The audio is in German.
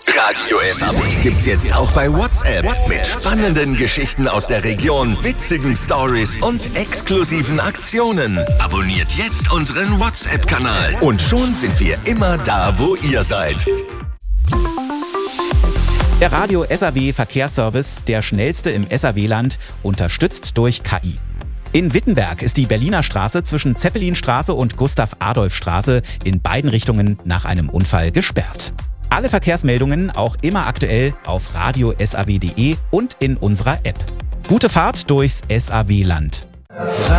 Radio SAW gibt's jetzt auch bei WhatsApp. Mit spannenden Geschichten aus der Region, witzigen Stories und exklusiven Aktionen. Abonniert jetzt unseren WhatsApp-Kanal. Und schon sind wir immer da, wo ihr seid. Der Radio SAW Verkehrsservice, der schnellste im SAW-Land, unterstützt durch KI. In Wittenberg ist die Berliner Straße zwischen Zeppelinstraße und Gustav-Adolf-Straße in beiden Richtungen nach einem Unfall gesperrt. Alle Verkehrsmeldungen auch immer aktuell auf radiosaw.de und in unserer App. Gute Fahrt durchs SAW-Land.